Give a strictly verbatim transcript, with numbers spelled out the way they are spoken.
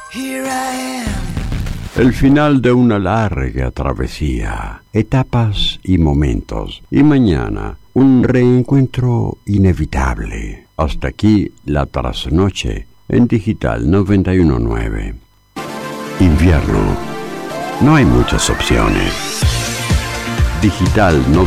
El final de una larga travesía, etapas y momentos, y mañana un reencuentro inevitable. Hasta aquí la trasnoche en Digital noventa y uno punto nueve. Invierno. No hay muchas opciones. Digital